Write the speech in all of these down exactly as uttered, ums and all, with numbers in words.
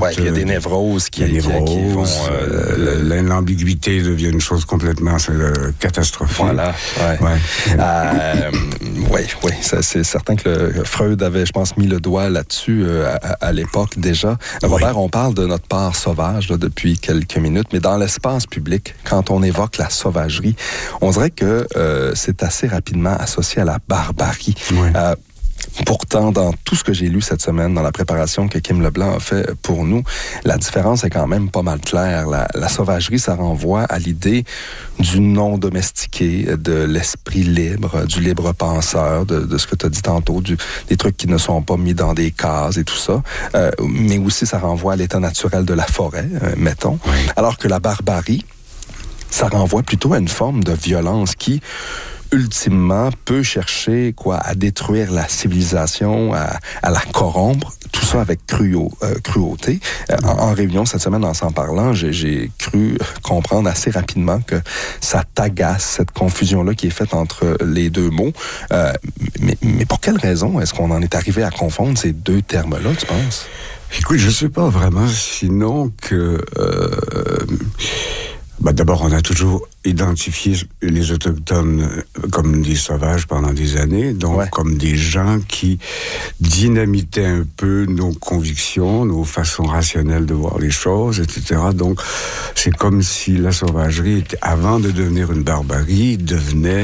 Ouais, il y a des névroses qui, névroses, qui, qui vont... Euh, euh, l'ambiguïté devient une chose complètement euh, catastrophique. Voilà, ouais. Ouais. Euh, oui, oui, ça, c'est certain que le, Freud avait, je pense, mis le doigt là-dessus euh, à, à l'époque déjà. Oui. Robert, on parle de notre part sauvage là, depuis quelques minutes, mais dans l'espace public, quand on évoque la sauvagerie, on dirait que euh, c'est assez rapidement associé à la barbarie. Oui. Euh, Pourtant, dans tout ce que j'ai lu cette semaine, dans la préparation que Kim Leblanc a fait pour nous, la différence est quand même pas mal claire. La, la sauvagerie, ça renvoie à l'idée du non domestiqué, de l'esprit libre, du libre penseur, de, de ce que tu as dit tantôt, du, des trucs qui ne sont pas mis dans des cases et tout ça. Euh, mais aussi, ça renvoie à l'état naturel de la forêt, euh, mettons. Oui. Alors que la barbarie, ça renvoie plutôt à une forme de violence qui... ultimement, peut chercher quoi à détruire la civilisation, à, à la corrompre, tout ça avec cruau, euh, cruauté. Euh, en, en réunion cette semaine, en s'en parlant, j'ai, j'ai cru comprendre assez rapidement que ça t'agace, cette confusion-là qui est faite entre les deux mots. Euh, mais, mais pour quelle raison est-ce qu'on en est arrivé à confondre ces deux termes-là, tu penses? Écoute, je sais pas vraiment, sinon que... Euh, bah d'abord, on a toujours identifié les Autochtones comme des sauvages pendant des années, donc ouais. comme des gens qui dynamitaient un peu nos convictions, nos façons rationnelles de voir les choses, et cetera. Donc, c'est comme si la sauvagerie, avant de devenir une barbarie, devenait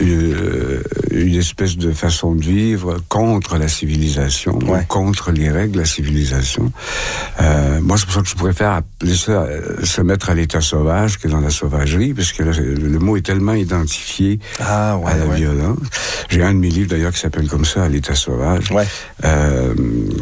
une, une espèce de façon de vivre contre la civilisation, ouais. contre les règles de la civilisation. Euh, moi, c'est pour ça que je préfère appeler ça, se mettre à l'état sauvage que dans la sauvagerie, parce que là, le mot est tellement identifié ah, ouais, à la ouais. violence. J'ai un de mes livres, d'ailleurs, qui s'appelle comme ça, « À l'état sauvage ouais. ». Euh,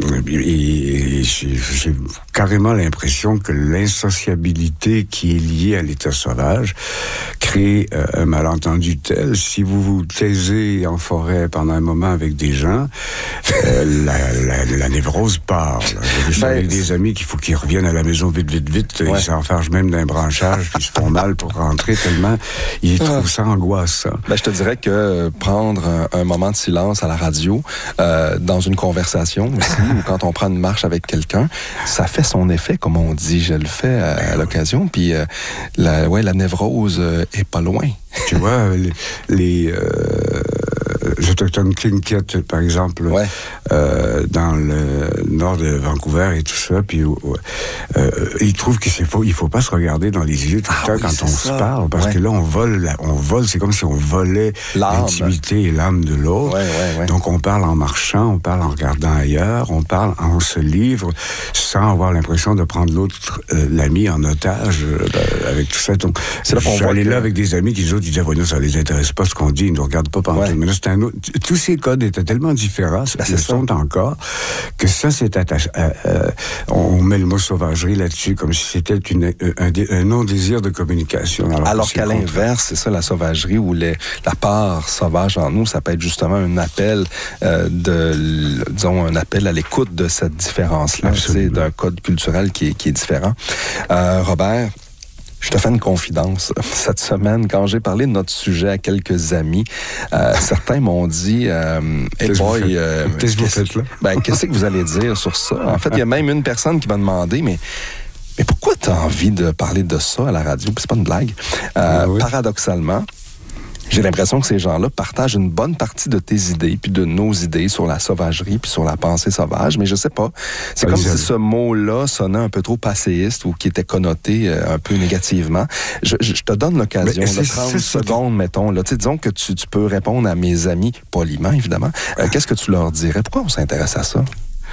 et, et j'ai, j'ai carrément l'impression que l'insociabilité qui est liée à l'état sauvage crée euh, un malentendu tel. Si vous vous taisez en forêt pendant un moment avec des gens, euh, la, la, la névrose part. J'ai ben, avec des amis qu'il faut qu'ils reviennent à la maison vite, vite, vite. Ouais. Ils s'enfargent même d'un branchage, puis ils se font mal pour rentrer tellement ils trouvent ah. ça angoissant. Ben, je te dirais que prendre un, un moment de silence à la radio, euh, dans une conversation aussi, ou quand on prend une marche avec quelqu'un, ça fait son effet, comme on dit. Je le fais à, à l'occasion, puis euh, la, ouais, la névrose euh, est pas loin. Tu vois, les... les euh... les Autochtones Tlingit, par exemple, ouais. euh, dans le nord de Vancouver et tout ça, puis euh, ils trouvent qu'il faut, il faut pas se regarder dans les yeux tout le temps ah, oui, quand on ça. se parle, parce ouais. que là, on vole, on vole, c'est comme si on volait l'âme. l'intimité et l'âme de l'autre. Ouais, ouais, ouais. Donc, on parle en marchant, on parle en regardant ailleurs, on parle, on se livre, sans avoir l'impression de prendre l'autre, euh, l'ami en otage, euh, avec tout ça. Donc, c'est là qu'on je suis allé que... là avec des amis qui, les autres, ils disaient, ouais, non, ça les intéresse pas ce qu'on dit, ils nous regardent pas pendant. Ouais. Mais là, c'est un autre. Tous ces codes étaient tellement différents, ben, ils sont encore, que ça, c'est attaché. Euh, euh, on met le mot sauvagerie là-dessus, comme si c'était une, un, un non-désir de communication. Alors, alors qu'à l'inverse, c'est ça, la sauvagerie, où les, la part sauvage en nous, ça peut être justement un appel euh, de, disons, un appel à l'écoute de cette différence-là, c'est d'un code culturel qui est, qui est différent. Euh, Robert, je te fais une confidence. Cette semaine, quand j'ai parlé de notre sujet à quelques amis, euh, certains m'ont dit euh, hey qu'est-ce boy, que euh, qu'est-ce que vous faites là? Ben, qu'est-ce que vous allez dire sur ça? En fait, il y a même une personne qui m'a demandé, mais mais pourquoi tu as envie de parler de ça à la radio? C'est pas une blague. Euh, ah oui. Paradoxalement, j'ai l'impression que ces gens-là partagent une bonne partie de tes idées, puis de nos idées sur la sauvagerie, puis sur la pensée sauvage, mais je sais pas. C'est ah, comme si ce mot-là sonnait un peu trop passéiste ou qui était connoté euh, un peu négativement. Je, je, je te donne l'occasion de trente secondes, mettons. Là. Disons que tu, tu peux répondre à mes amis, poliment évidemment. Euh, qu'est-ce que tu leur dirais? Pourquoi on s'intéresse à ça?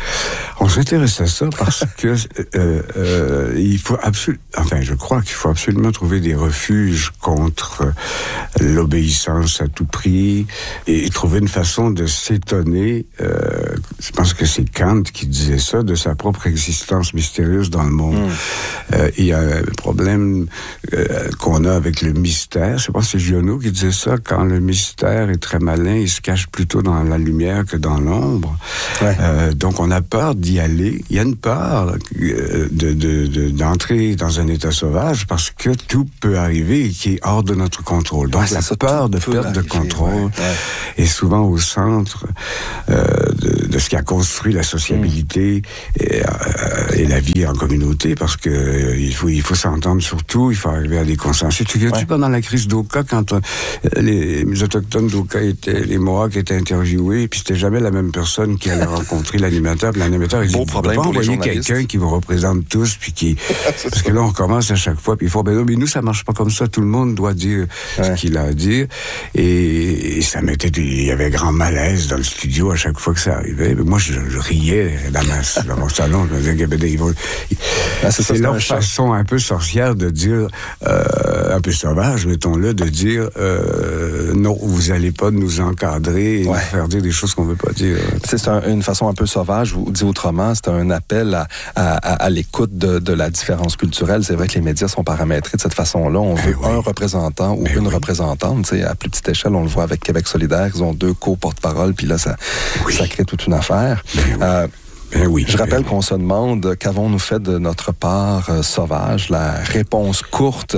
On s'intéresse à ça parce que euh, euh, il faut absolument, enfin, je crois qu'il faut absolument trouver des refuges contre l'obéissance à tout prix et trouver une façon de s'étonner. Euh, je pense que c'est Kant qui disait ça, de sa propre existence mystérieuse dans le monde. Mm. Euh, il y a un problème euh, qu'on a avec le mystère. Je pense que c'est Giono qui disait ça. Quand le mystère est très malin, il se cache plutôt dans la lumière que dans l'ombre. Ouais. Euh, donc on on a peur d'y aller. Il y a une peur euh, de, de, de, d'entrer dans un état sauvage parce que tout peut arriver et qui est hors de notre contrôle. Donc, ouais, la ça, peur de perte arriver, de contrôle ouais, ouais. est souvent au centre euh, de, de ce qui a construit la sociabilité mmh. et, euh, et la vie en communauté, parce que euh, il faut, il faut s'entendre sur tout, il faut arriver à des consensus. Tu viens-tu ouais. pendant la crise d'Oka, quand euh, les, les Autochtones d'Oka étaient, les Mohawks étaient interviewés, puis c'était jamais la même personne qui allait rencontrer l'animateur, puis l'animateur, il dit, bon problème pour envoyer quelqu'un qui vous représente tous, puis qui... parce que là, on recommence à chaque fois, puis il faut, ben non, mais nous, ça marche pas comme ça, tout le monde doit dire ouais. ce qu'il a à dire, et, et ça mettait, il y avait grand malaise dans le studio à chaque fois que ça arrivait. Moi, je, je riais dans, ma, dans mon salon, je me disais, ben, ils vont... Ah, c'est c'est ça, leur façon un peu sorcière de dire, euh, un peu sauvage, mettons-le, de dire, euh, non, vous allez pas nous encadrer et ouais. nous faire dire des choses qu'on veut pas dire. C'est un, une façon un peu sauvage, ou dit autrement, c'est un appel à, à, à, à l'écoute de, de la différence culturelle. C'est vrai que les médias sont paramétrés de cette façon-là. On veut ben oui. un représentant ou ben une oui. représentante. T'sais, à plus petite échelle, on le voit avec Québec solidaire, ils ont deux co-porte-parole, puis là, ça, oui. ça crée toute une affaire. Ben oui. euh, Ben oui, je rappelle ben qu'on oui. se demande qu'avons-nous fait de notre part euh, sauvage. La réponse courte,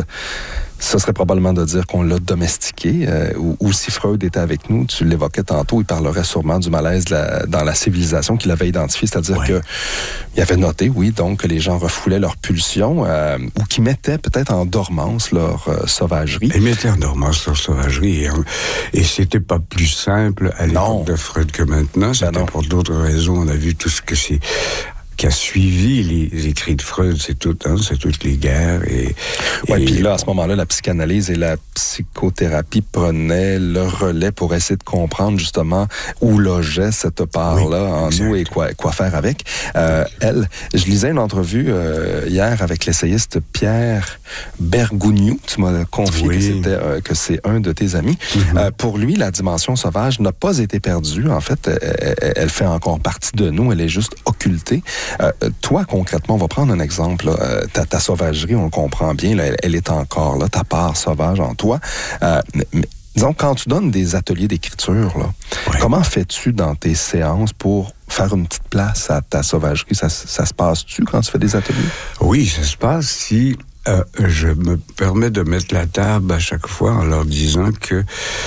ce serait probablement de dire qu'on l'a domestiqué. Euh, ou, ou si Freud était avec nous, tu l'évoquais tantôt, il parlerait sûrement du malaise de la, dans la civilisation qu'il avait identifié, c'est-à-dire ouais. que il avait noté, oui, donc que les gens refoulaient leurs pulsions euh, ou qui mettaient peut-être en dormance leur euh, sauvagerie. Ils mettaient en dormance leur sauvagerie et, et c'était pas plus simple à l'époque non. de Freud que maintenant. C'était ben pour d'autres raisons. On a vu tout ce que c'est qui a suivi les écrits de Freud, c'est tout, hein, c'est toutes les guerres. Et, ouais, puis là, à ce moment-là, la psychanalyse et la psychothérapie prenaient le relais pour essayer de comprendre justement où logeait cette part-là oui, en exact. nous et quoi, quoi faire avec. Euh, elle, je lisais une entrevue euh, hier avec l'essayiste Pierre Bergougnou. Tu m'as confié oui. que, c'était, euh, que c'est un de tes amis. Mm-hmm. Euh, pour lui, la dimension sauvage n'a pas été perdue. En fait, elle, elle fait encore partie de nous. Elle est juste occultée. Euh, toi, concrètement, on va prendre un exemple. Euh, ta, ta sauvagerie, on le comprend bien, là, elle, elle est encore là, ta part sauvage en toi. Euh, mais, disons, quand tu donnes des ateliers d'écriture, là, ouais. comment fais-tu dans tes séances pour faire une petite place à ta sauvagerie? Ça, ça se passe-tu quand tu fais des ateliers? Oui, ça se passe si... Euh, je me permets de mettre la table à chaque fois en leur disant que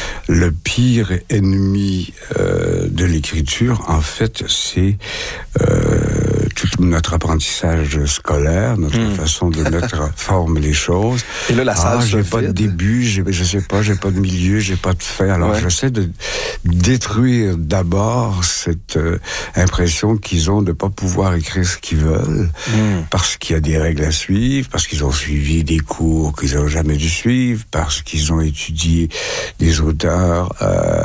le pire ennemi euh, de l'écriture, en fait, c'est euh, tout notre apprentissage scolaire, notre mmh. façon de mettre forme les choses. Et là, la salle ah, j'ai pas de début, j'ai, je sais pas, j'ai pas de milieu, j'ai pas de fin. Alors, ouais. j'essaie de détruire d'abord cette euh, impression qu'ils ont de pas pouvoir écrire ce qu'ils veulent, mmh. parce qu'il y a des règles à suivre, parce qu'ils ont suivi des cours qu'ils n'ont jamais dû suivre, parce qu'ils ont étudié des auteurs, euh,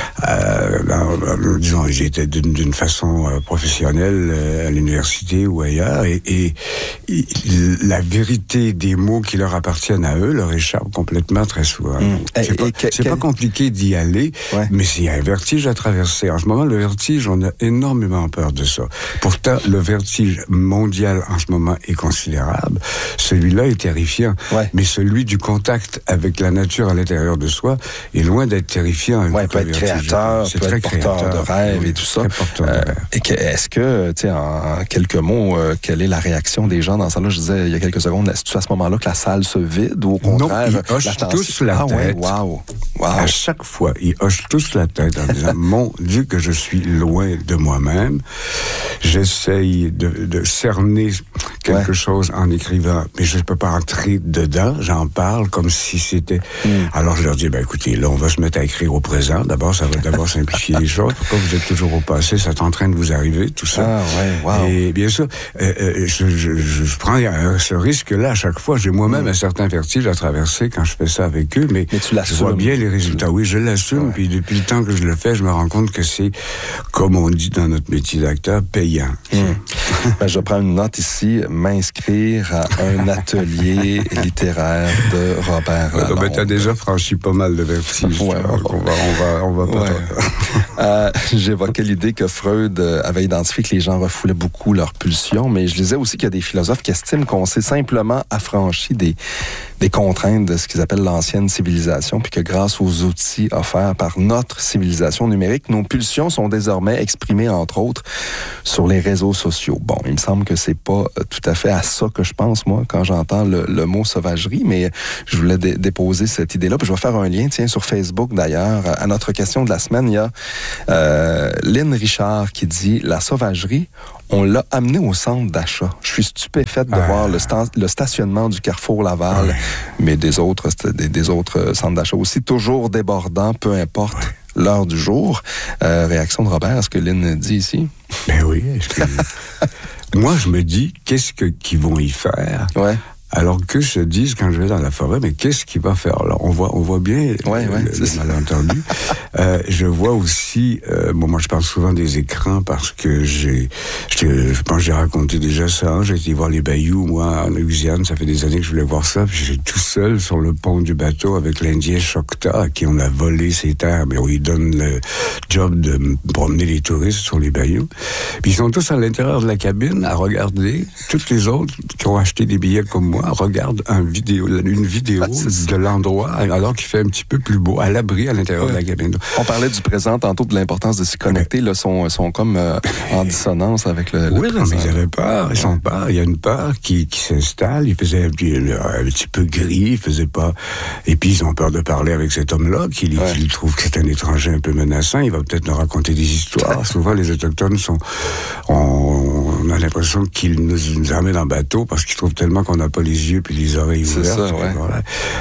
euh, euh, disons, ils étaient d'une, d'une façon euh, professionnelle euh, à l'université ou ailleurs, et, et, et la vérité des mots qui leur appartiennent à eux leur échappe complètement très souvent. Mmh. C'est, et, pas, et que, c'est que... pas compliqué d'y aller, ouais. mais c'est un vertige à traverser. En ce moment, le vertige, on a énormément peur de ça. Pourtant, le vertige mondial en ce moment est considérable. Celui-là est terrifiant, ouais. mais celui du contact avec la nature à l'intérieur de soi est loin d'être terrifiant. Ouais, peut être créateur, c'est peut très être porteur créateur, de rêve oui, et tout ça. Euh, et que, est-ce que, tu sais, en quelques mots, euh, quelle est la réaction des gens dans ça? Là, je disais il y a quelques secondes, est-ce à ce moment-là que la salle se vide ou au contraire? Non, ils hochent tous la ah, tête. Ouais, wow. Wow. À chaque fois, ils hochent tous la tête en disant, mon Dieu, que je suis loin de moi-même. J'essaye de, de cerner quelque ouais. chose en écrivant, mais je ne peux pas entrer dedans. J'en parle comme si c'était... Mm. Alors, je leur dis, ben écoutez, là, on va se mettre à écrire au présent. D'abord, ça va d'abord simplifier les choses. Pourquoi vous êtes toujours au passé? C'est en train de vous arriver, tout ça. Ah, ouais, wow. Et bien sûr, euh, euh, je, je, je prends ce risque-là à chaque fois. J'ai moi-même mm. un certain vertige à traverser quand je fais ça avec eux, mais, mais tu je vois bien les résultats. Oui, je l'assume, ouais. puis depuis le temps que je le fais, je me rends compte que c'est, comme on dit dans notre métier d'acteur, payant. Mm. Ben, je prends une note ici, m'inscrire à un atelier littéraire de Robert Lalonde. Ben, t'as déjà franchi pas mal de vertiges. Ouais, on va, on va, on va pas... Ouais. Euh, j'évoquais l'idée que Freud avait identifié que les gens refoulaient beaucoup leurs pulsions, mais je disais aussi qu'il y a des philosophes qui estiment qu'on s'est simplement affranchi des, des contraintes de ce qu'ils appellent l'ancienne civilisation, puis que grâce aux outils offerts par notre civilisation numérique, nos pulsions sont désormais exprimées, entre autres, sur les réseaux sociaux. Bon, il me semble que c'est pas tout à fait à ça que je pense, moi, quand j'entends le, le mot sauvagerie, mais je voulais dé- déposer cette idée-là, puis je vais faire un lien, tiens, sur Facebook, d'ailleurs. À notre question de la semaine, il y a euh, Lynn Richard qui dit « La sauvagerie, on l'a amené au centre d'achat. Je suis stupéfaite de ah. voir le, sta- le stationnement du Carrefour Laval, ouais. mais des autres, des, des autres centres d'achat aussi, toujours débordants, peu importe ouais. l'heure du jour. Euh, réaction de Robert, est-ce que Lynn dit ici? Ben oui. Est-ce que... Moi, je me dis, qu'est-ce que, qu'ils vont y faire? Ouais. Alors que se disent, quand je vais dans la forêt, mais qu'est-ce qu'il va faire là? On voit, on voit bien ouais, ouais, le, le malentendu. euh, je vois aussi, euh, bon, moi je parle souvent des écrans parce que j'ai, je pense que j'ai raconté déjà ça. Hein, j'ai été voir les bayous, moi, en Louisiane, ça fait des années que je voulais voir ça. Puis j'étais tout seul sur le pont du bateau avec l'Indien Choctaw, à qui on a volé ses terres, mais on lui donne le job de promener les touristes sur les bayous. Puis ils sont tous à l'intérieur de la cabine à regarder. Toutes les autres qui ont acheté des billets comme moi regarde un vidéo, une vidéo ah, de l'endroit alors qu'il fait un petit peu plus beau, à l'abri à l'intérieur ouais. de la cabine. On parlait du présent tantôt, de l'importance de s'y connecter. Là, sont, sont comme euh, en dissonance avec le, oui, le non, mais ils avaient peur. Ils sont peur. Il y a une peur qui, qui s'installe. Il faisait un petit, un petit peu gris. Il faisait pas... Et puis, ils ont peur de parler avec cet homme-là, qui, ouais. qui trouve que c'est un étranger un peu menaçant. Il va peut-être nous raconter des histoires. Souvent, les Autochtones sont... On, on a l'impression qu'ils nous, nous amènent en bateau parce qu'ils trouvent tellement qu'on n'a pas les yeux puis les oreilles c'est ouvertes. Ça, ouais. Voilà.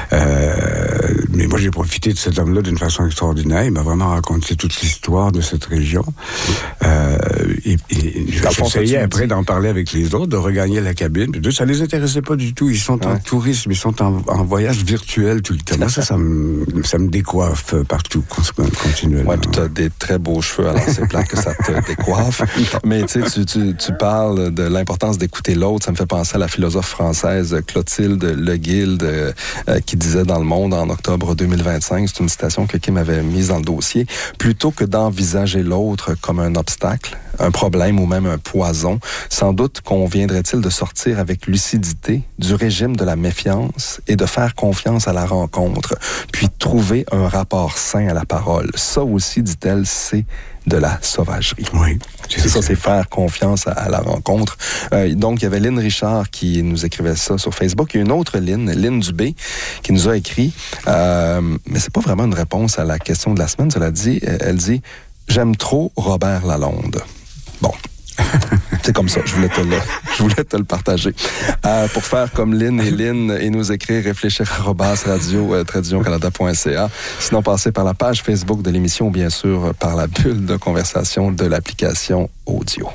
Euh, mais moi, j'ai profité de cet homme-là d'une façon extraordinaire. Il m'a vraiment raconté toute l'histoire de cette région. Euh, et, et j'essayais après d'en parler avec les autres, de regagner la cabine. Puis ça les intéressait pas du tout. Ils sont ouais. en tourisme, ils sont en, en voyage virtuel tout le temps. Moi, ça, ça me, ça me décoiffe partout, continuellement. Oui, puis tu as des très beaux cheveux, alors c'est plate que ça te décoiffe. Mais tu sais, tu, tu, tu parles de l'importance d'écouter l'autre. Ça me fait penser à la philosophe française Clotilde Leguilde euh, qui disait dans Le Monde en octobre deux mille vingt-cinq, c'est une citation que Kim avait mise dans le dossier, plutôt que d'envisager l'autre comme un obstacle, un problème ou même un poison, sans doute conviendrait-il de sortir avec lucidité du régime de la méfiance et de faire confiance à la rencontre, puis trouver un rapport sain à la parole. Ça aussi, dit-elle, c'est de la sauvagerie. Oui. C'est ça, c'est faire confiance à, à la rencontre. Euh, donc, il y avait Lynn Richard qui nous écrivait ça sur Facebook. Il y a une autre Lynn, Lynn Dubé, qui nous a écrit, euh, mais c'est pas vraiment une réponse à la question de la semaine. Cela dit, elle dit « J'aime trop Robert Lalonde ». Bon. C'est comme ça, je voulais te le, je voulais te le partager. Euh, pour faire comme Lynn et Lynn et nous écrire, réfléchir à arobase radio tradition canada point c a. Sinon, passez par la page Facebook de l'émission, bien sûr, par la bulle de conversation de l'application audio.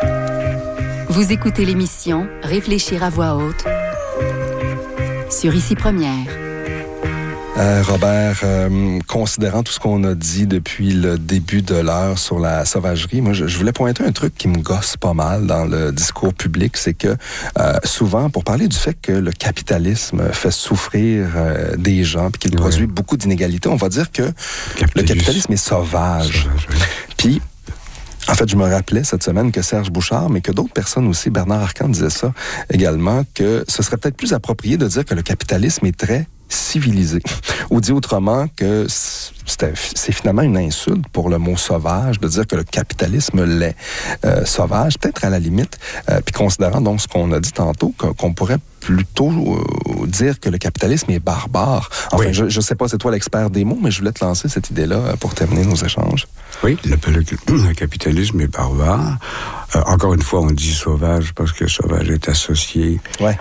Vous écoutez l'émission Réfléchir à voix haute sur Ici Première. Euh, Robert, euh, considérant tout ce qu'on a dit depuis le début de l'heure sur la sauvagerie, moi, je, je voulais pointer un truc qui me gosse pas mal dans le discours public, c'est que euh, souvent, pour parler du fait que le capitalisme fait souffrir euh, des gens puis qu'il ouais. produit beaucoup d'inégalités, on va dire que Capitaliste. le capitalisme est sauvage. sauvage oui. Puis, en fait, je me rappelais cette semaine que Serge Bouchard, mais que d'autres personnes aussi, Bernard Arcan disait ça également, que ce serait peut-être plus approprié de dire que le capitalisme est très civilisé. Ou dit autrement que c'était, c'est finalement une insulte pour le mot sauvage de dire que le capitalisme l'est euh, sauvage, peut-être à la limite, euh, puis considérant donc ce qu'on a dit tantôt, qu'on pourrait plutôt euh, dire que le capitalisme est barbare. Enfin, oui. je ne sais pas, c'est toi l'expert des mots, mais je voulais te lancer cette idée-là pour terminer nos échanges. Oui, le, le, le capitalisme est barbare. Euh, encore une fois, on dit sauvage parce que sauvage est associé ouais.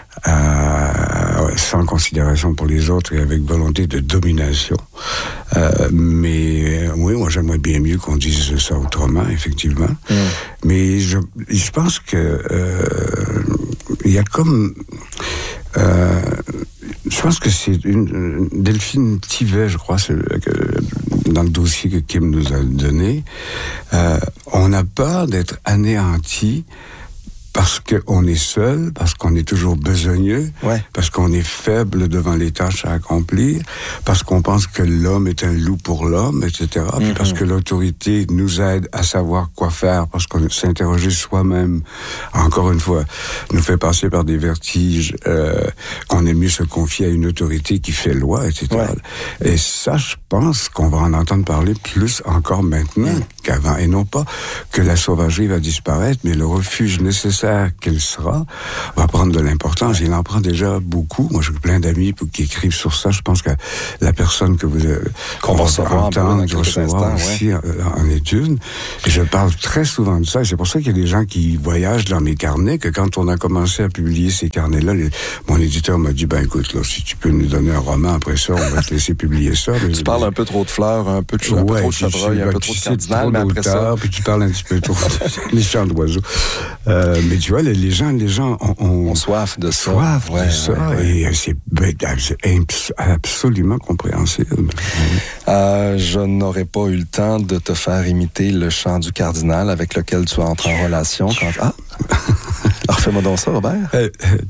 à, sans considération pour les autres et avec volonté de domination. Euh, mais oui, moi j'aimerais bien mieux qu'on dise ça autrement, effectivement. Mm. Mais je, je pense que euh, il y a comme euh, je pense que c'est une Delphine Thivet, je crois, c'est, que, dans le dossier que Kim nous a donné. Euh, on a peur d'être anéanti parce qu'on est seul, parce qu'on est toujours besogneux, ouais. parce qu'on est faible devant les tâches à accomplir, parce qu'on pense que l'homme est un loup pour l'homme, et cetera. Puis mm-hmm. parce que l'autorité nous aide à savoir quoi faire, parce qu'on s'interroger soi-même, encore une fois, nous fait passer par des vertiges, euh, qu'on aime mieux se confier à une autorité qui fait loi, et cetera. Ouais. Et ça, je pense qu'on va en entendre parler plus encore maintenant mm. qu'avant, et non pas que la sauvagerie va disparaître, mais le refuge nécessaire qu'elle sera, va prendre de l'importance. Il en prend déjà beaucoup. Moi, j'ai plein d'amis qui écrivent sur ça. Je pense que la personne que vous qu'on va recevoir, entendre, de recevoir aussi ouais. en, en est une. Et je parle très souvent de ça. Et c'est pour ça qu'il y a des gens qui voyagent dans mes carnets, que quand on a commencé à publier ces carnets-là, les, mon éditeur m'a dit, ben écoute, là, si tu peux nous donner un roman après ça, on va te laisser publier ça. Mais, tu parles un peu trop de fleurs, un peu de, ouais, un peu trop de chevreuil, un peu trop de cardinal, mais après ça... Puis tu parles un petit peu trop de les chants d'oiseaux. Euh, mais tu vois, les, les gens, les gens ont, ont, ont soif de ça. Soif ouais, de ça. Ouais, ouais. Et c'est, c'est absolument compréhensible. Euh, je n'aurais pas eu le temps de te faire imiter le chant du cardinal avec lequel tu entres en relation. Quand... Ah! Alors, fais-moi donc ça, Robert. Euh,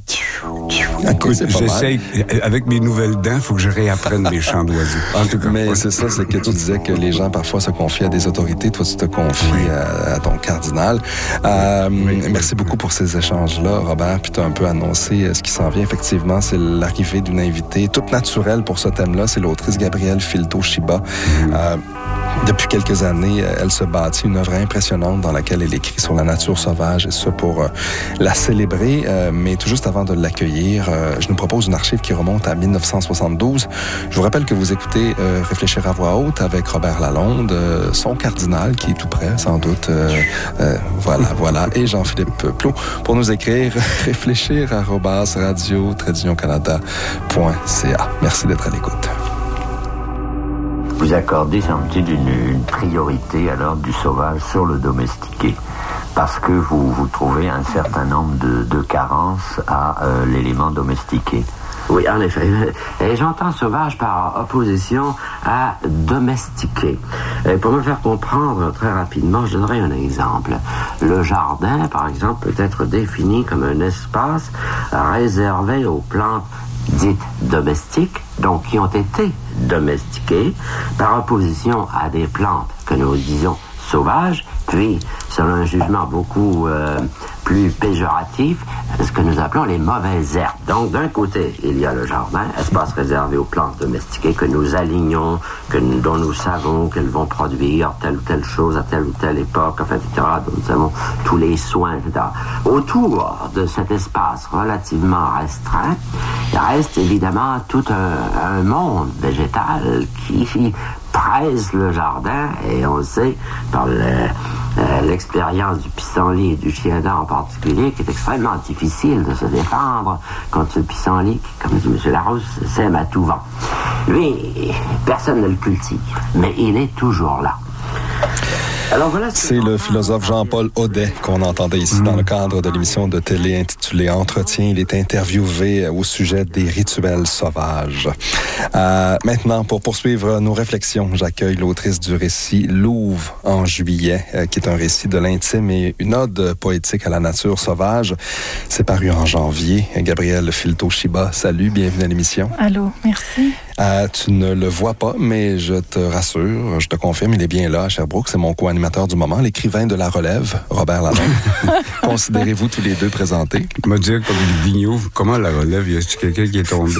euh, Écoute, j'essaye, avec mes nouvelles dents, il faut que je réapprenne mes chants d'oiseaux. En tout cas, mais ouais. c'est ça, c'est que tu disais que les gens parfois se confient à des autorités. Toi, tu te confies oui. à, à ton cardinal. Euh, oui. Merci beaucoup pour ces échanges-là, Robert. Puis tu as un peu annoncé ce qui s'en vient. Effectivement, c'est l'arrivée d'une invitée toute naturelle pour ce thème-là. C'est l'autrice Gabrielle Filto-Chiba. Mm. Euh, Depuis quelques années, elle se bâtit une œuvre impressionnante dans laquelle elle écrit sur la nature sauvage, et ça pour euh, la célébrer. Euh, mais tout juste avant de l'accueillir, euh, je nous propose une archive qui remonte à dix-neuf cent soixante-douze. Je vous rappelle que vous écoutez euh, Réfléchir à voix haute avec Robert Lalonde, euh, son cardinal qui est tout près, sans doute. Euh, euh, voilà, voilà. Et Jean-Philippe Plot pour nous écrire réfléchir arobase radio tiret canada point c a. Merci d'être à l'écoute. Vous accordez, semble-t-il, une, une priorité à l'ordre du sauvage sur le domestiqué, parce que vous, vous trouvez un certain nombre de, de carences à euh, l'élément domestiqué. Oui, en effet. Et j'entends sauvage par opposition à domestiqué. Et pour me faire comprendre très rapidement, je donnerai un exemple. Le jardin, par exemple, peut être défini comme un espace réservé aux plantes dites domestiques, donc qui ont été domestiquées, par opposition à des plantes que nous disons sauvages, puis, selon un jugement beaucoup euh, plus péjoratif, ce que nous appelons les mauvaises herbes. Donc, d'un côté, il y a le jardin, espace réservé aux plantes domestiquées que nous alignons, que nous, dont nous savons qu'elles vont produire telle ou telle chose à telle ou telle époque, enfin, et cetera, dont nous savons tous les soins, et cetera. Autour de cet espace relativement restreint, il reste évidemment tout un, un monde végétal qui presse le jardin, et on le sait par le, euh, l'expérience du pissenlit et du chiendat en particulier, qui est extrêmement difficile de se défendre contre ce pissenlit qui, comme dit M. Larousse, sème à tout vent. Lui, personne ne le cultive, mais il est toujours là. Alors voilà, c'est le philosophe Jean-Paul Audet qu'on entendait ici mmh. dans le cadre de l'émission de télé intitulée Entretien. Il est interviewé au sujet des rituels sauvages. Euh, maintenant, pour poursuivre nos réflexions, j'accueille l'autrice du récit Louve en juillet, euh, qui est un récit de l'intime et une ode poétique à la nature sauvage. C'est paru en janvier. Gabrielle Filto-Chiba, salut, bienvenue à l'émission. Allô, merci. Euh, tu ne le vois pas, mais je te rassure, je te confirme, il est bien là à Sherbrooke. C'est mon co-animateur du moment, l'écrivain de la relève, Robert Lalonde. Considérez-vous tous les deux présentés? Me dire comme le Vigneault, comment la relève? Y a-t-il quelqu'un qui est tombé?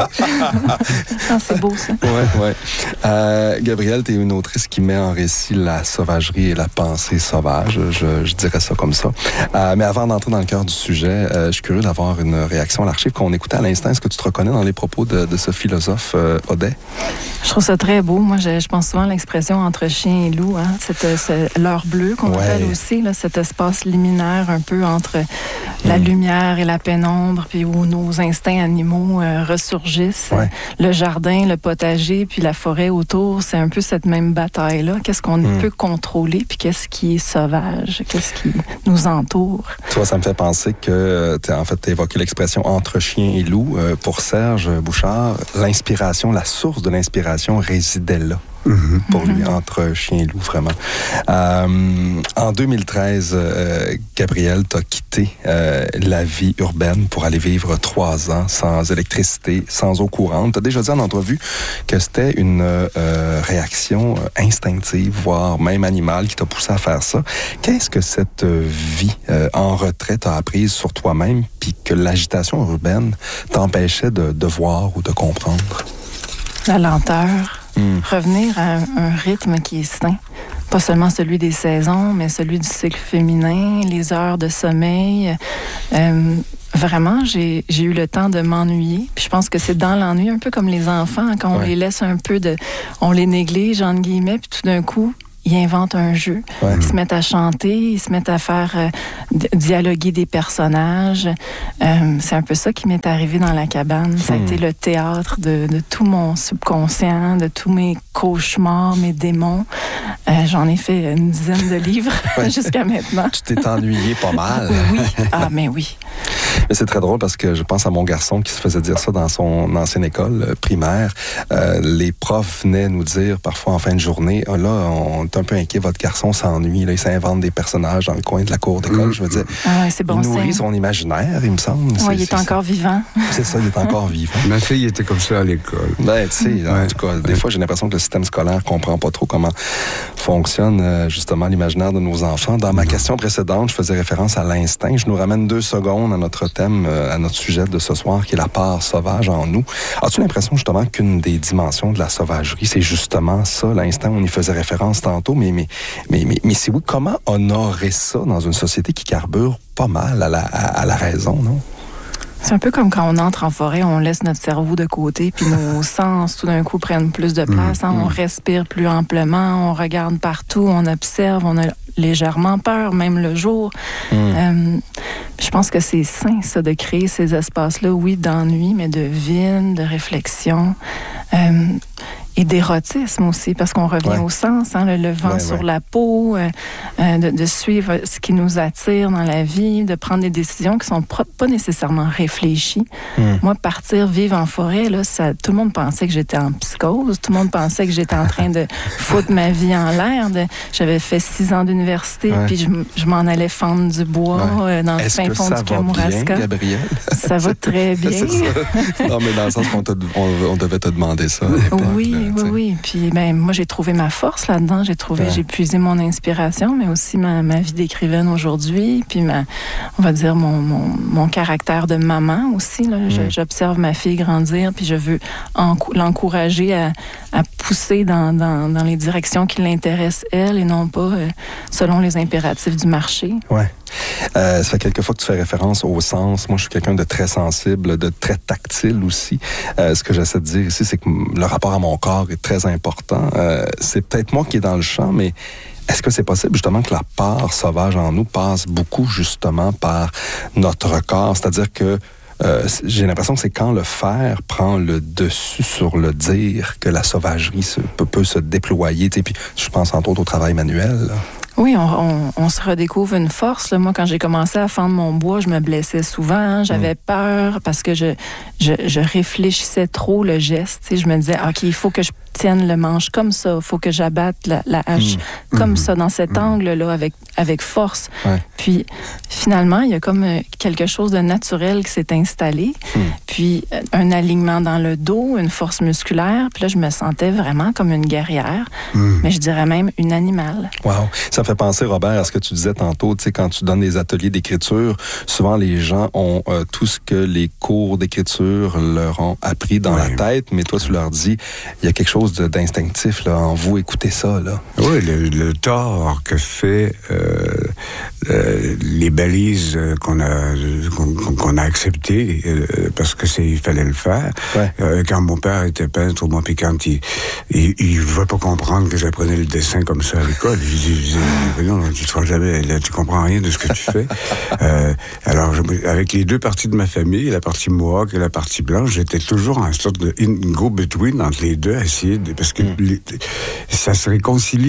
Ah, c'est beau, ça. Oui, oui. Euh, Gabrielle, tu es une autrice qui met en récit la sauvagerie et la pensée sauvage. Je, je dirais ça comme ça. Euh, mais avant d'entrer dans le cœur du sujet, euh, je suis curieux d'avoir une réaction à l'archive qu'on écoutait à l'instant. Est-ce que tu te reconnais dans les propos de, de ce philosophe euh, Audet? Je trouve ça très beau. Moi, je, je pense souvent à l'expression entre chien et loup, hein, cette, cette l'heure bleue qu'on ouais. appelle aussi, là, cet espace liminaire un peu entre la mmh. lumière et la pénombre, puis où nos instincts animaux euh, ressurgissent. Ouais. Le jardin, le potager, puis la forêt autour, c'est un peu cette même bataille-là. Qu'est-ce qu'on mmh. peut contrôler, puis qu'est-ce qui est sauvage, qu'est-ce qui nous entoure. Tu vois, ça me fait penser que, en fait, tu as évoqué l'expression entre chien et loup. Euh, pour Serge Bouchard, l'inspiration, la source de l'inspiration résidait là. Mm-hmm. Pour lui, entre chien et loup, vraiment. Euh, en deux mille treize, euh, Gabrielle, t'as quitté euh, la vie urbaine pour aller vivre trois ans sans électricité, sans eau courante. T'as déjà dit en entrevue que c'était une euh, réaction instinctive, voire même animale, qui t'a poussé à faire ça. Qu'est-ce que cette vie euh, en retrait t'a apprise sur toi-même, puis que l'agitation urbaine t'empêchait de, de voir ou de comprendre? La lenteur. Mmh. Revenir à un, un rythme qui est sain. Pas seulement celui des saisons, mais celui du cycle féminin, les heures de sommeil. Euh, vraiment, j'ai, j'ai eu le temps de m'ennuyer. Puis je pense que c'est dans l'ennui, un peu comme les enfants, quand on ouais. les laisse un peu de... On les néglige, entre guillemets, puis tout d'un coup... Ils inventent un jeu. Ouais. Ils se mettent à chanter, ils se mettent à faire euh, d- dialoguer des personnages. Euh, c'est un peu ça qui m'est arrivé dans la cabane. Ça a hmm. été le théâtre de, de tout mon subconscient, de tous mes cauchemars, mes démons. Euh, j'en ai fait une dizaine de livres ouais. jusqu'à maintenant. Tu t'es ennuyé pas mal. Oui. Ah, mais oui. Mais c'est très drôle parce que je pense à mon garçon qui se faisait dire ça dans son ancienne école euh, primaire. Euh, les profs venaient nous dire parfois en fin de journée, oh, là, on est un peu inquiet, votre garçon s'ennuie, là, il s'invente des personnages dans le coin de la cour d'école. Mmh. Je me disais, ah, c'est bon, il nourrit son imaginaire, il me semble. Oui, il est, est encore c'est... vivant. C'est ça, il est encore vivant. Ma fille était comme ça à l'école. Ben, tu sais, ouais. en tout cas, des ouais. fois, j'ai l'impression que le système scolaire comprend pas trop comment fonctionne euh, justement l'imaginaire de nos enfants. Dans ma non. question précédente, je faisais référence à l'instinct. Je nous ramène deux secondes à notre thème, euh, à notre sujet de ce soir, qui est la part sauvage en nous. As-tu l'impression justement qu'une des dimensions de la sauvagerie, c'est justement ça, l'instinct? On y faisait référence tantôt, mais, mais, mais, mais, mais c'est oui, comment honorer ça dans une société qui carbure pas mal à la, à, à la raison, non? C'est un peu comme quand on entre en forêt, on laisse notre cerveau de côté, puis nos sens, tout d'un coup, prennent plus de place. Mmh, hein, mmh. On respire plus amplement, on regarde partout, on observe, on a légèrement peur, même le jour. Mmh. Euh, je pense que c'est sain, ça, de créer ces espaces-là, oui, d'ennui, mais de vide, de réflexion. Euh, Et d'érotisme aussi, parce qu'on revient ouais. au sens, hein, le, le vent ouais, sur ouais. la peau, euh, euh, de, de suivre ce qui nous attire dans la vie, de prendre des décisions qui sont pro- pas nécessairement réfléchies. Mm. Moi, partir vivre en forêt, là, ça, tout le monde pensait que j'étais en psychose, tout le monde pensait que j'étais en train de foutre ma vie en l'air. De, j'avais fait six ans d'université, ouais. puis je, je m'en allais fendre du bois ouais. euh, dans Est-ce le fin fond du Kamouraska. Gabrielle? Ça va très bien. C'est ça. Non, mais dans le sens qu'on te, on, on devait te demander ça. Oui, là, oui, oui. Puis ben, moi, j'ai trouvé ma force là-dedans. J'ai trouvé, ouais. j'ai puisé mon inspiration, mais aussi ma, ma vie d'écrivaine aujourd'hui. Puis ma, on va dire mon, mon, mon caractère de maman aussi. Là. Je, mm. J'observe ma fille grandir, puis je veux en, l'encourager à, à pousser dans, dans, dans les directions qui l'intéressent elle, et non pas euh, selon les impératifs du marché. Ouais. Euh, ça fait quelques fois que tu fais référence au sens. Moi, je suis quelqu'un de très sensible, de très tactile aussi. Euh, ce que j'essaie de dire ici, c'est que le rapport à mon corps est très important. Euh, c'est peut-être moi qui est dans le champ, mais est-ce que c'est possible justement que la part sauvage en nous passe beaucoup justement par notre corps? C'est-à-dire que Euh, j'ai l'impression que c'est quand le faire prend le dessus sur le dire que la sauvagerie se, peut, peut se déployer. Puis je pense entre autres au travail manuel. Là. Oui, on, on, on se redécouvre une force. Là. Moi, quand j'ai commencé à fendre mon bois, je me blessais souvent. Hein. J'avais mmh. peur parce que je, je, je réfléchissais trop le geste. T'sais. Je me disais, OK, il faut que je tienne le manche comme ça. Il faut que j'abatte la, la hache mmh. comme mmh. ça, dans cet mmh. angle-là, avec, avec force. Ouais. Puis, finalement, il y a comme quelque chose de naturel qui s'est installé. Mmh. Puis, un alignement dans le dos, une force musculaire. Puis là, je me sentais vraiment comme une guerrière. Mmh. Mais je dirais même une animale. Wow! Ça me fait penser, Robert, à ce que tu disais tantôt. Tu sais, quand tu donnes des ateliers d'écriture, souvent les gens ont euh, tout ce que les cours d'écriture leur ont appris dans oui. la tête, mais toi, tu leur dis, il y a quelque chose de, d'instinctif là, en vous, écoutez ça. Là. Oui, le, le tort que fait euh, euh, les balises qu'on a, qu'on, qu'on a acceptées, euh, parce que c'est, il fallait le faire. Ouais. Euh, quand mon père était peintre, moi, puis quand il il ne veut pas comprendre que j'apprenais le dessin comme ça à l'école, je dis, non, tu ne seras jamais, là, tu comprends rien de ce que tu fais. euh, alors, je, avec les deux parties de ma famille, la partie mohawk et la partie blanche, j'étais toujours en sorte de in, go-between entre les deux, à essayer de, parce que mm. les, ça se réconcilie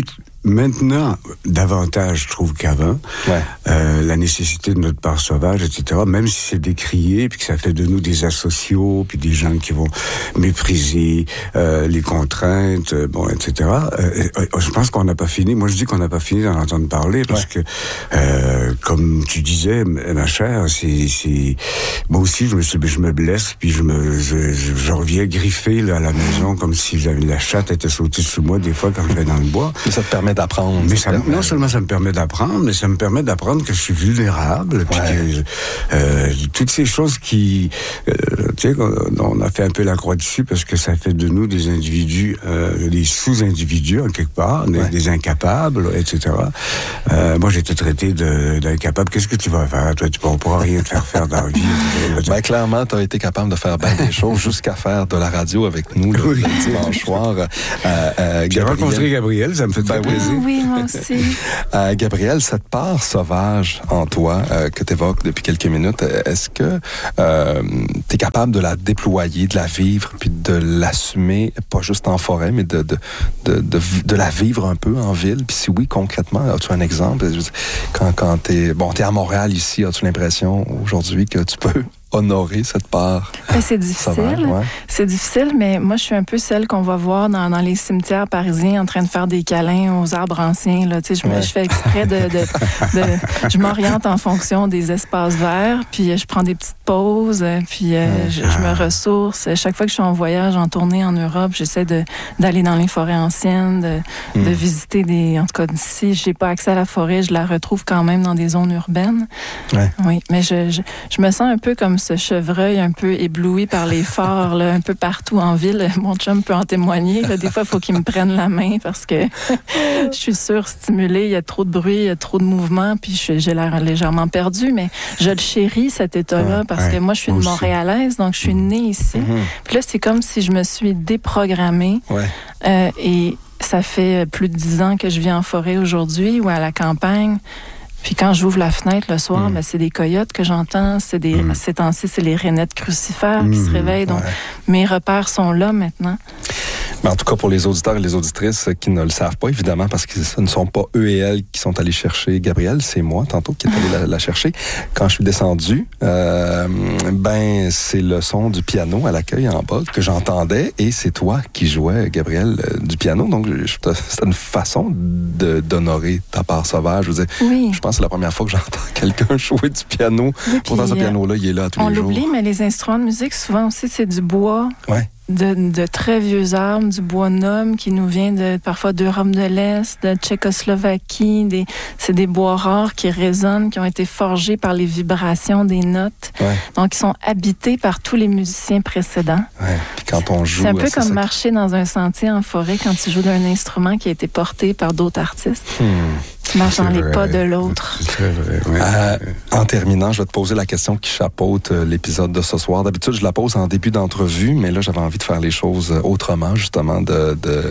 maintenant, davantage, je trouve, qu'avant, ouais. euh, la nécessité de notre part sauvage, et cetera, même si c'est décrié, puis que ça fait de nous des asociaux, puis des gens qui vont mépriser euh, les contraintes, bon, et cetera, euh, je pense qu'on n'a pas fini. Moi, je dis qu'on n'a pas fini d'en entendre parler, parce ouais. que, euh, comme tu disais, ma chère, c'est, c'est... moi aussi, je me, suis, je me blesse, puis je me, je, je, je reviens griffé là, à la maison, comme si la chatte était sautée sous moi, des fois, quand je vais dans le bois. Mais ça te permet d'apprendre. Mais ça, non seulement ça me permet d'apprendre, mais ça me permet d'apprendre que je suis vulnérable, ouais. puis que euh, toutes ces choses qui, euh, tu sais, on a fait un peu la croix dessus parce que ça fait de nous des individus, euh, des sous-individus en quelque part, ouais. des, des incapables, et cetera. Euh, moi, j'ai été traité de, d'incapable. Qu'est-ce que tu vas faire, toi? Tu ne pourras rien te faire faire dans la vie. Ben, clairement, tu as été capable de faire bien des choses jusqu'à faire de la radio avec nous le, oui. le dimanche soir. Euh, euh, j'ai Gabriel... rencontré Gabriel, ça me fait ben, très plaisir. Oui, moi aussi. Euh, Gabriel, cette part sauvage en toi euh, que tu évoques depuis quelques minutes, est-ce que euh, tu es capable de la déployer, de la vivre, puis de l'assumer, pas juste en forêt, mais de, de, de, de, de la vivre un peu en ville? Puis si oui, concrètement, as-tu un exemple? Quand, quand tu es bon, t'es à Montréal ici, as-tu l'impression aujourd'hui que tu peux honorer cette part? Ben, c'est difficile. Sauvage, ouais. C'est difficile, mais moi, je suis un peu celle qu'on va voir dans, dans les cimetières parisiens en train de faire des câlins aux arbres anciens. Là. Tu sais, je, ouais. je fais exprès de, de, de... Je m'oriente en fonction des espaces verts, puis je prends des petites pauses, puis euh, ouais. je, je me ressource. Chaque fois que je suis en voyage, en tournée en Europe, j'essaie de, d'aller dans les forêts anciennes, de, mm. de visiter des... En tout cas, si je n'ai pas accès à la forêt, je la retrouve quand même dans des zones urbaines. Ouais. Oui, mais je, je, je me sens un peu comme ce chevreuil un peu ébloui par les phares, là, un peu partout en ville. Mon chum peut en témoigner. Là. Des fois, il faut qu'il me prenne la main parce que je suis surstimulée. Il y a trop de bruit, il y a trop de mouvement, puis je, j'ai l'air légèrement perdue. Mais je le chéris, cet état-là, ouais, parce ouais, que moi, je suis une aussi. Montréalaise, donc je suis née ici. Mm-hmm. Puis là, c'est comme si je me suis déprogrammée. Ouais. Euh, et ça fait plus de dix ans que je vis en forêt aujourd'hui ou à la campagne. Puis quand j'ouvre la fenêtre le soir, mm. ben, c'est des coyotes que j'entends. C'est des, mm. Ces temps-ci, c'est les rainettes crucifères mm. qui se réveillent. Donc, ouais. mes repères sont là maintenant. Mais en tout cas, pour les auditeurs et les auditrices qui ne le savent pas, évidemment, parce que ce ne sont pas eux et elles qui sont allés chercher Gabriel, c'est moi, tantôt, qui est allé la, la chercher. Quand je suis descendu, euh, ben, c'est le son du piano à l'accueil en bas que j'entendais, et c'est toi qui jouais, Gabriel, euh, du piano. Donc, je, c'était une façon de, d'honorer ta part sauvage. Je veux dire, oui. je pense que c'est la première fois que j'entends quelqu'un jouer du piano. Oui, Pourtant, ce piano-là, il est là tous les jours. On l'oublie, mais les instruments de musique, souvent aussi, c'est du bois. Ouais. De, de très vieux arbres, du bois noble qui nous vient de, parfois d'Europe de l'Est, de Tchécoslovaquie. Des, c'est des bois rares qui résonnent, qui ont été forgés par les vibrations des notes. Ouais. Donc, ils sont habités par tous les musiciens précédents. Ouais. Puis quand on joue... C'est un peu c'est comme ça... marcher dans un sentier en forêt quand tu joues d'un instrument qui a été porté par d'autres artistes. Hmm. Tu marches dans les pas de l'autre. C'est vrai, oui. Euh, en terminant, je vais te poser la question qui chapeaute l'épisode de ce soir. D'habitude, je la pose en début d'entrevue, mais là, j'avais envie de faire les choses autrement, justement. De, de...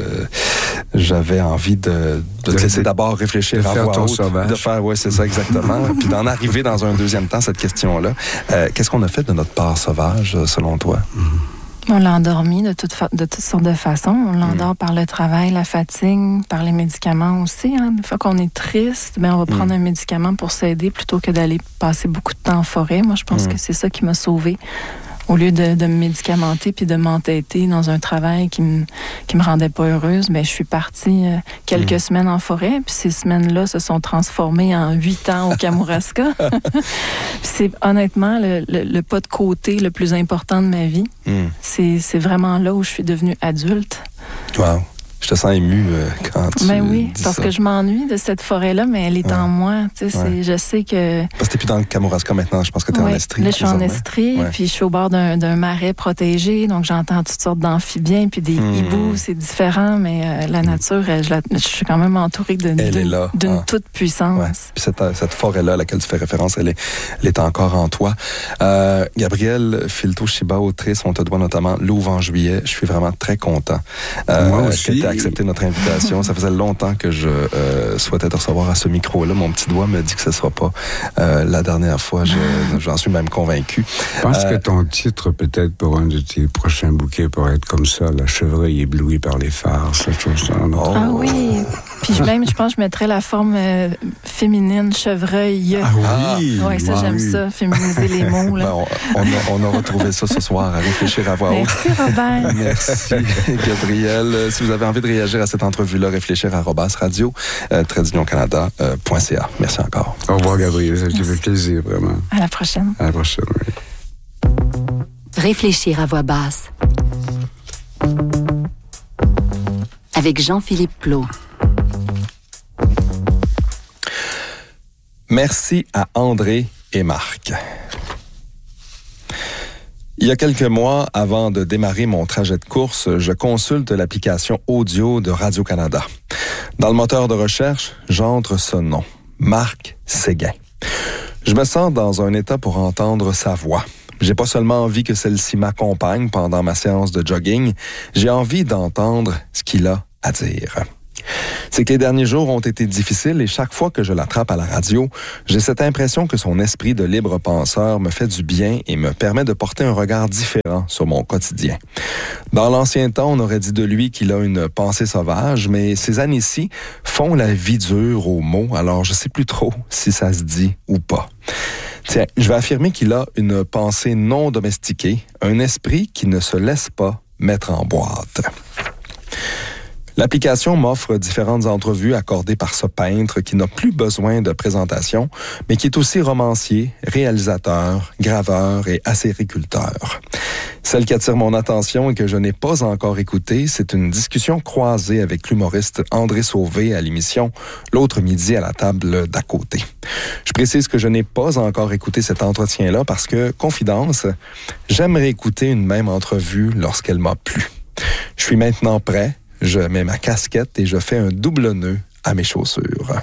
J'avais envie de, de, de te laisser de, d'abord réfléchir de à faire voix ton haute. Sauvage. De faire, oui, c'est ça, exactement. Puis d'en arriver dans un deuxième temps, cette question-là. Euh, qu'est-ce qu'on a fait de notre part sauvage, selon toi? Mm-hmm. On l'a endormi de, toute fa- de toutes sortes de façons. On l'endort mmh. par le travail, la fatigue, par les médicaments aussi. Hein. Une fois qu'on est triste, ben on va prendre mmh. un médicament pour s'aider plutôt que d'aller passer beaucoup de temps en forêt. Moi, je pense mmh. que c'est ça qui m'a sauvée. Au lieu de, de me médicamenter puis de m'entêter dans un travail qui me, qui me rendait pas heureuse, ben je suis partie euh, quelques mmh. semaines en forêt. Puis ces semaines-là se sont transformées en huit ans au Kamouraska. C'est honnêtement le, le, le pas de côté le plus important de ma vie. Mmh. C'est, c'est vraiment là où je suis devenue adulte. Wow. Je te sens émue euh, quand tu Ben oui, dis parce ça. que je m'ennuie de cette forêt-là, mais elle est ouais. en moi. Tu sais, ouais. Je sais que... Parce que t'es plus dans le Kamouraska maintenant, je pense que t'es ouais. en Estrie. Là, je suis en Estrie, ouais. puis je suis au bord d'un, d'un marais protégé, donc j'entends toutes sortes d'amphibiens, puis des mmh. hiboux, c'est différent, mais euh, la nature, elle, je, la, je suis quand même entourée de, elle d'une, est là. d'une ah. toute puissance. Ouais. Puis cette, cette forêt-là à laquelle tu fais référence, elle est, elle est encore en toi. Euh, Gabriel Filto-Shiba-Autrice, on te doit notamment Louvre en juillet. Je suis vraiment très content. Euh, Moi aussi. Que accepté notre invitation. Ça faisait longtemps que je euh, souhaitais te recevoir à ce micro-là. Mon petit doigt me dit que ce ne sera pas euh, la dernière fois. Je, j'en suis même convaincu. Je pense euh, que ton titre, peut-être, pour un de tes prochains bouquets, pourrait être comme ça, La chevreuil éblouie par les phares, cette chose-là. Oh. Ah oui! Puis même, je pense que je mettrais la forme euh, féminine, chevreuil. Ah oui! Oui, ça, j'aime oui. ça, féminiser les mots. Là. Ben, on, on, a, on a retrouvé ça ce soir à réfléchir à voix haute. Merci, Robert. Merci, Gabrielle. Si vous avez envie de réagir à cette entrevue-là, réfléchir arobase radio, euh, trait d'union canada point c a. Merci encore. Au revoir, Gabrielle. Ça me fait plaisir, vraiment. À la prochaine. À la prochaine, oui. Réfléchir à voix basse. Avec Jean-Philippe Plot. Merci à André et Marc. Il y a quelques mois, avant de démarrer mon trajet de course, je consulte l'application audio de Radio-Canada. Dans le moteur de recherche, j'entre ce nom, Marc Séguin. Je me sens dans un état pour entendre sa voix. J'ai pas seulement envie que celle-ci m'accompagne pendant ma séance de jogging, j'ai envie d'entendre ce qu'il a à dire. C'est que les derniers jours ont été difficiles et chaque fois que je l'attrape à la radio, j'ai cette impression que son esprit de libre penseur me fait du bien et me permet de porter un regard différent sur mon quotidien. Dans l'ancien temps, on aurait dit de lui qu'il a une pensée sauvage, mais ces années-ci font la vie dure aux mots, alors je sais plus trop si ça se dit ou pas. Tiens, je vais affirmer qu'il a une pensée non domestiquée, un esprit qui ne se laisse pas mettre en boîte. L'application m'offre différentes entrevues accordées par ce peintre qui n'a plus besoin de présentation, mais qui est aussi romancier, réalisateur, graveur et acériculteur. Celle qui attire mon attention et que je n'ai pas encore écoutée, c'est une discussion croisée avec l'humoriste André Sauvé à l'émission L'autre midi à la table d'à côté. Je précise que je n'ai pas encore écouté cet entretien-là parce que, confidence, j'aimerais écouter une même entrevue lorsqu'elle m'a plu. Je suis maintenant prêt. Je mets ma casquette et je fais un double nœud à mes chaussures.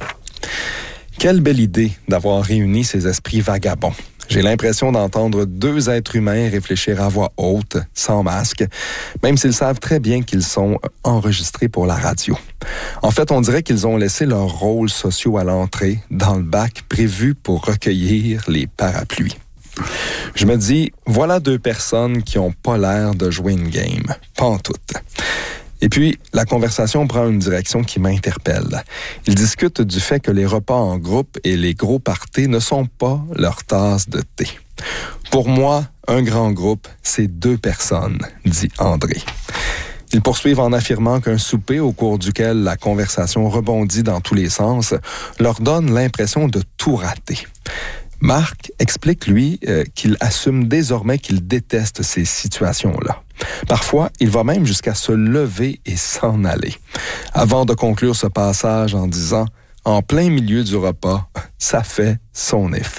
Quelle belle idée d'avoir réuni ces esprits vagabonds. J'ai l'impression d'entendre deux êtres humains réfléchir à voix haute, sans masque, même s'ils savent très bien qu'ils sont enregistrés pour la radio. En fait, on dirait qu'ils ont laissé leurs rôles sociaux à l'entrée, dans le bac prévu pour recueillir les parapluies. Je me dis, voilà deux personnes qui n'ont pas l'air de jouer une game. Pas en tout. Et puis, la conversation prend une direction qui m'interpelle. Ils discutent du fait que les repas en groupe et les gros parties ne sont pas leur tasse de thé. Pour moi, un grand groupe, c'est deux personnes, dit André. Ils poursuivent en affirmant qu'un souper au cours duquel la conversation rebondit dans tous les sens leur donne l'impression de tout rater. Marc explique, lui, euh, qu'il assume désormais qu'il déteste ces situations-là. Parfois, il va même jusqu'à se lever et s'en aller, avant de conclure ce passage en disant « En plein milieu du repas, ça fait son effet ».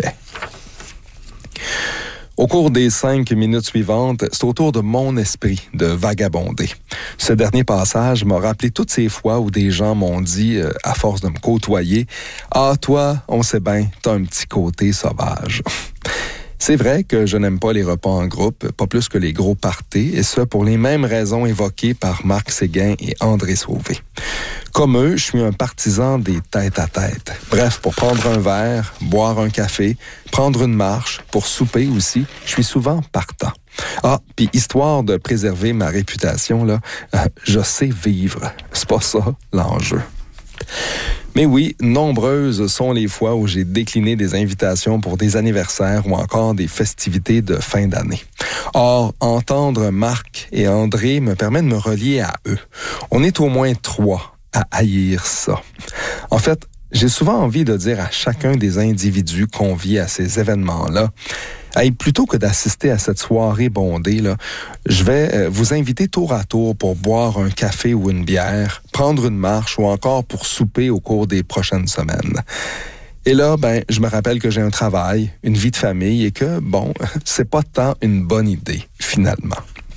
Au cours des cinq minutes suivantes, c'est au tour de mon esprit de vagabonder. Ce dernier passage m'a rappelé toutes ces fois où des gens m'ont dit, euh, à force de me côtoyer, « Ah, toi, on sait bien, t'as un petit côté sauvage. » C'est vrai que je n'aime pas les repas en groupe, pas plus que les gros parties, et ce pour les mêmes raisons évoquées par Marc Séguin et André Sauvé. Comme eux, je suis un partisan des tête-à-tête. Bref, pour prendre un verre, boire un café, prendre une marche, pour souper aussi, je suis souvent partant. Ah, puis histoire de préserver ma réputation, là, euh, je sais vivre. C'est pas ça l'enjeu. Mais oui, nombreuses sont les fois où j'ai décliné des invitations pour des anniversaires ou encore des festivités de fin d'année. Or, entendre Marc et André me permet de me relier à eux. On est au moins trois à haïr ça. En fait, j'ai souvent envie de dire à chacun des individus conviés à ces événements-là, hey, plutôt que d'assister à cette soirée bondée, là, je vais euh, vous inviter tour à tour pour boire un café ou une bière, prendre une marche ou encore pour souper au cours des prochaines semaines. Et là, ben, je me rappelle que j'ai un travail, une vie de famille et que, bon, c'est pas tant une bonne idée, finalement.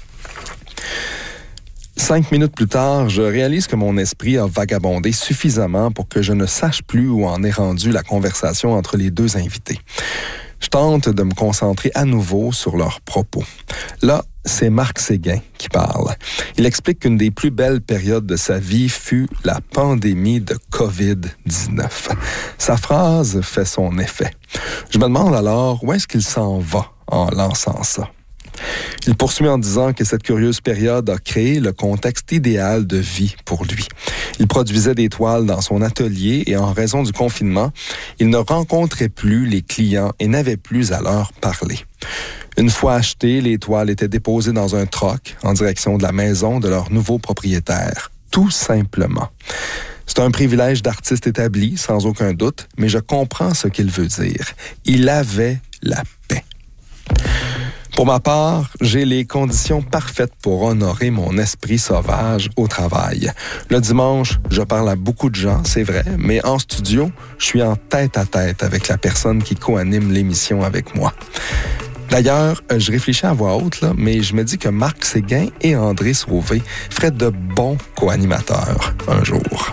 Cinq minutes plus tard, je réalise que mon esprit a vagabondé suffisamment pour que je ne sache plus où en est rendue la conversation entre les deux invités. Je tente de me concentrer à nouveau sur leurs propos. Là, c'est Marc Séguin qui parle. Il explique qu'une des plus belles périodes de sa vie fut la pandémie de covid dix-neuf. Sa phrase fait son effet. Je me demande alors où est-ce qu'il s'en va en lançant ça. Il poursuit en disant que cette curieuse période a créé le contexte idéal de vie pour lui. Il produisait des toiles dans son atelier et en raison du confinement, il ne rencontrait plus les clients et n'avait plus à leur parler. Une fois achetées, les toiles étaient déposées dans un troc en direction de la maison de leur nouveau propriétaire, tout simplement. C'est un privilège d'artiste établi, sans aucun doute, mais je comprends ce qu'il veut dire. Il avait la paix. Pour ma part, j'ai les conditions parfaites pour honorer mon esprit sauvage au travail. Le dimanche, je parle à beaucoup de gens, c'est vrai, mais en studio, je suis en tête à tête avec la personne qui co-anime l'émission avec moi. D'ailleurs, je réfléchis à voix haute, là, mais je me dis que Marc Séguin et André Sauvé feraient de bons co-animateurs un jour.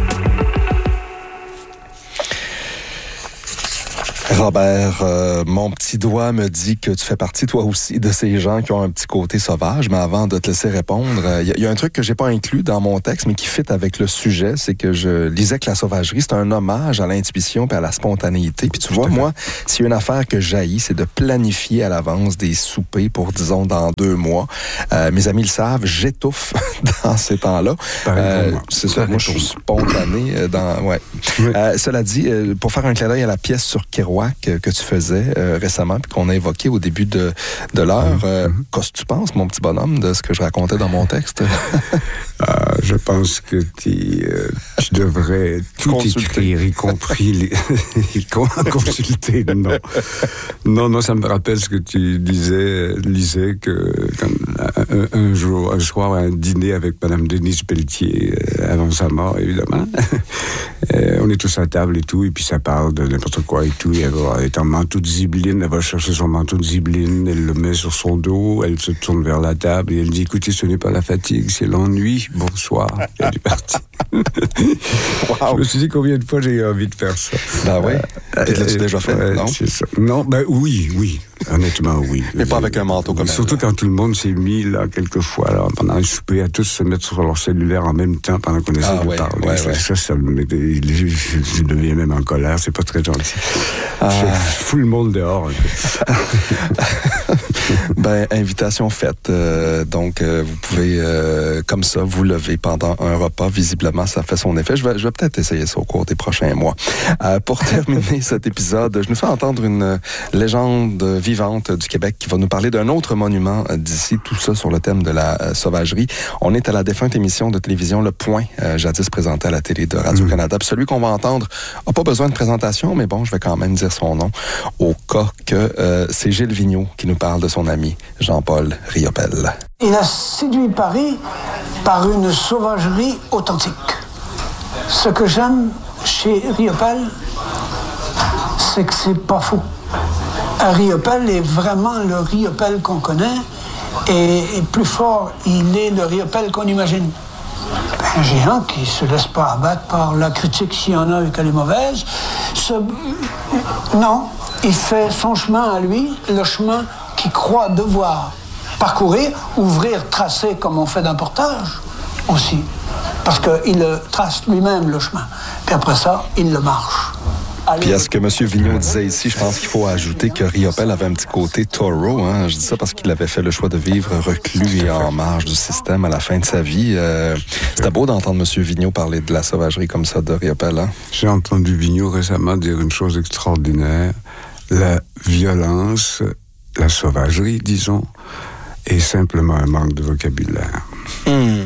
Robert, euh, mon petit doigt me dit que tu fais partie, toi aussi, de ces gens qui ont un petit côté sauvage. Mais avant de te laisser répondre, il y, y a un truc que j'ai pas inclus dans mon texte, mais qui fit avec le sujet, c'est que je lisais que la sauvagerie, c'est un hommage à l'intuition et à la spontanéité. Puis tu vois, moi, s'il y a une affaire que j'haïs, c'est de planifier à l'avance des soupers pour, disons, dans deux mois. Euh, mes amis le savent, j'étouffe dans ces temps-là. Euh, c'est ça, moi, je suis spontané dans... Ouais. Oui. Euh, cela dit, euh, pour faire un clin d'œil à la pièce sur Kerouac, Que, que tu faisais euh, récemment puis qu'on a évoqué au début de, de l'heure. Euh, mm-hmm. Qu'est-ce que tu penses, mon petit bonhomme, de ce que je racontais dans mon texte? euh, je pense que euh, tu devrais tout consulter. Écrire, y compris les... consulter, non. Non, non, ça me rappelle ce que tu disais, lisais, que un, un jour, un soir, un dîner avec Mme Denise Pelletier, euh, avant sa mort, évidemment. euh, on est tous à table et tout, et puis ça parle de n'importe quoi et tout. Et elle est en manteau de zibeline, elle va chercher son manteau de zibeline, elle le met sur son dos, elle se tourne vers la table et elle dit, écoutez, ce n'est pas la fatigue, c'est l'ennui, bonsoir. Et elle est partie. Wow. Je me suis dit combien de fois j'ai eu envie de faire ça. Ben oui. Euh, et l'as-tu déjà fait, ouais, non? C'est ça. Non, ben oui, oui. Honnêtement, oui. Mais pas avec un manteau comme ça. Surtout quand tout le monde s'est mis, là, quelquefois, là, pendant le souper, à tous se mettre sur leur cellulaire en même temps pendant qu'on essaie ah, de ouais, parler. Ouais, ça, ouais. ça, ça me met des... je, je deviens même en colère, c'est pas très gentil. Ah. Je, je fous le monde dehors, un peu. Ben, invitation faite. Euh, donc, euh, vous pouvez, euh, comme ça, vous lever pendant un repas. Visiblement, ça fait son effet. Je vais, je vais peut-être essayer ça au cours des prochains mois. Euh, pour terminer cet épisode, je nous fais entendre une légende vivante du Québec qui va nous parler d'un autre monument d'ici, tout ça sur le thème de la euh, sauvagerie. On est à la défunte émission de télévision Le Point, euh, jadis présentée à la télé de Radio-Canada. Puis celui qu'on va entendre n'a pas besoin de présentation, mais bon, je vais quand même dire son nom, au cas que euh, c'est Gilles Vigneault qui nous parle de son ami Jean-Paul Riopelle. Il a séduit Paris par une sauvagerie authentique. Ce que j'aime chez Riopelle, c'est que c'est pas faux. Riopelle est vraiment le Riopelle qu'on connaît, et, et plus fort, il est le Riopelle qu'on imagine. Un géant qui ne se laisse pas abattre par la critique s'il y en a et qu'elle est mauvaise. Ce... Non, il fait son chemin à lui, le chemin qu'il croit devoir parcourir, ouvrir, tracer comme on fait d'un portage aussi. Parce qu'il trace lui-même le chemin. Puis après ça, il le marche. Puis à ce que M. Vigneault disait ici, je pense qu'il faut ajouter que Riopelle avait un petit côté taureau. Hein? Je dis ça parce qu'il avait fait le choix de vivre reclus et en marge du système à la fin de sa vie. Euh, c'était beau d'entendre M. Vigneault parler de la sauvagerie comme ça de Riopelle. Hein? J'ai entendu Vigneault récemment dire une chose extraordinaire. La violence, la sauvagerie, disons, est simplement un manque de vocabulaire. Mmh.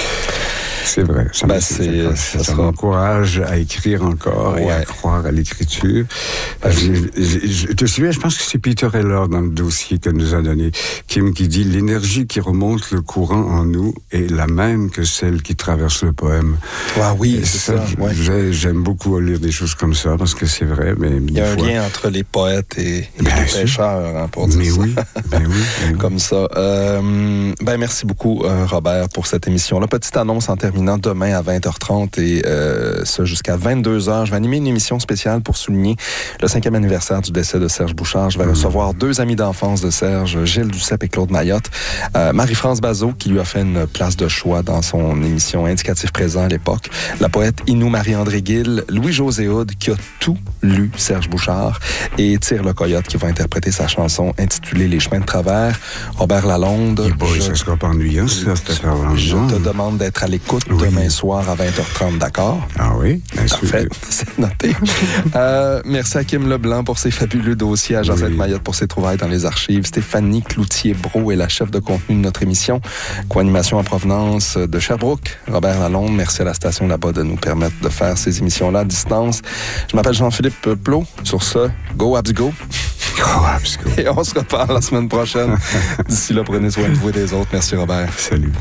C'est vrai. Ça, ben c'est, ça, ça, ça m'encourage à écrire encore ouais. et à croire à l'écriture. Ben, je, je, je te souviens, je pense que c'est Peter Heller dans le dossier que nous a donné, Kim, qui dit « L'énergie qui remonte le courant en nous est la même que celle qui traverse le poème. Ah » oui, et c'est ça. ça ouais. j'ai, j'aime beaucoup lire des choses comme ça, parce que c'est vrai. Mais il y a un fois... lien entre les poètes et, et ben, les pêcheurs, hein, pour dire mais ça. Oui, ben oui, ben oui. Comme ça. Euh, ben merci beaucoup, euh, Robert, pour cette émission-là. Petite annonce en terminant. terminant demain à vingt heures trente et euh, ça jusqu'à vingt-deux heures. Je vais animer une émission spéciale pour souligner le cinquième anniversaire du décès de Serge Bouchard. Je vais mmh. recevoir deux amis d'enfance de Serge, Gilles Duceppe et Claude Mayotte. Euh, Marie-France Bazot, qui lui a fait une place de choix dans son émission Indicatif présent à l'époque. La poète Inou Marie-André Gill, Louis-José Houd, qui a tout lu Serge Bouchard, et Tire le Coyote, qui va interpréter sa chanson intitulée Les chemins de travers. Robert Lalonde. Et boy, je, ça sera pas ennuyant, ça, cette affaire-là. Je te demande d'être à l'écoute oui. demain soir à vingt heures trente, d'accord? Ah oui? Bien Parfait, c'est noté. euh, merci à Kim Leblanc pour ses fabuleux dossiers, à Josette oui. Mayotte pour ses trouvailles dans les archives, Stéphanie Cloutier-Brault est la chef de contenu de notre émission, co-animation en provenance de Sherbrooke, Robert Lalonde. Merci à la station là-bas de nous permettre de faire ces émissions-là à distance. Je m'appelle Jean-Philippe Plot. Sur ce, go Habs go! Go Habs go! Et on se reparle la semaine prochaine. D'ici là, prenez soin de vous et des autres. Merci Robert. Salut.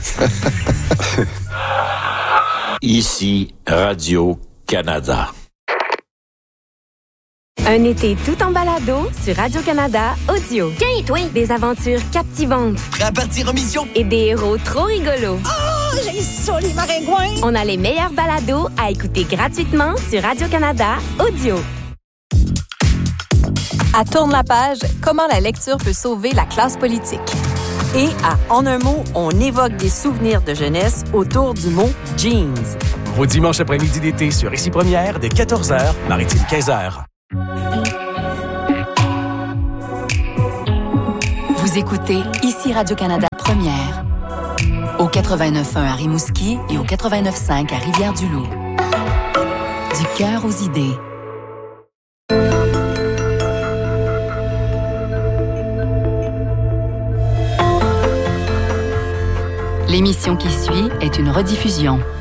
Ici, Radio-Canada. Un été tout en balado sur Radio-Canada Audio. Tiens, toi! Des aventures captivantes. Prêt à partir en mission? Et des héros trop rigolos. Oh, j'ai ça, les maringouins! On a les meilleurs balados à écouter gratuitement sur Radio-Canada Audio. À Tourne la page, comment la lecture peut sauver la classe politique. Et à En un mot, on évoque des souvenirs de jeunesse autour du mot jeans. Vos dimanches après-midi d'été sur Ici Première, dès quatorze heures, Maritime quinze heures. Vous écoutez Ici Radio-Canada Première. Au quatre-vingt-neuf point un à Rimouski et au quatre-vingt-neuf point cinq à Rivière-du-Loup. Du cœur aux idées. L'émission qui suit est une rediffusion.